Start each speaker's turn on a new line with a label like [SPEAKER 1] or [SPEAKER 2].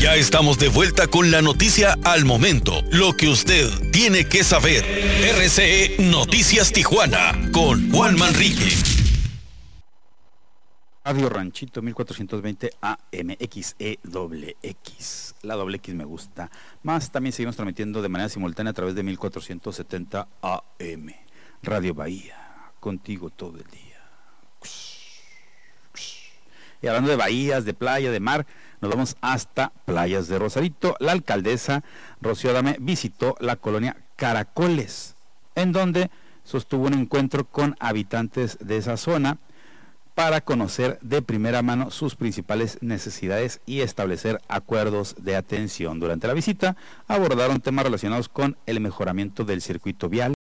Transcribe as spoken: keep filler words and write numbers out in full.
[SPEAKER 1] Ya estamos de vuelta con la noticia al momento, lo que usted tiene que saber. R C E Noticias Tijuana con Juan Manrique.
[SPEAKER 2] Radio Ranchito mil cuatrocientos veinte A M X E doble X. La doble X me gusta más. También seguimos transmitiendo de manera simultánea a través de mil cuatrocientos setenta A M. Radio Bahía, contigo todo el día. Y hablando de bahías, de playa, de mar, nos vamos hasta Playas de Rosarito. La alcaldesa Rocío Adame visitó la colonia Caracoles, en donde sostuvo un encuentro con habitantes de esa zona para conocer de primera mano sus principales necesidades y establecer acuerdos de atención. Durante la visita abordaron temas relacionados con el mejoramiento del circuito vial,